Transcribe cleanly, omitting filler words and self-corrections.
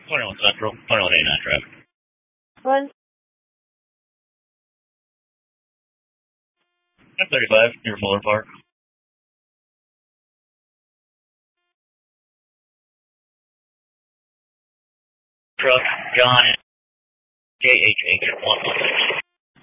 21 Central, 2189 traffic. One. M35 near Fuller Park. Truck, John, KHH 116.